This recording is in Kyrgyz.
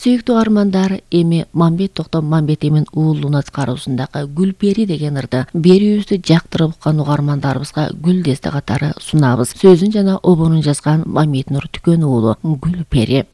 Сүйүктүү армандар, эми Мамбет Токтом Мамбетемин уулунун аткаруусундагы Гүлпери деген ырды берүүбүздү жактырып уккан угармандарыбызга гүл десте катары сунабыз. Сөзүн жана обонун жазган Мамит Нур Түкөн уулу Гүлпери.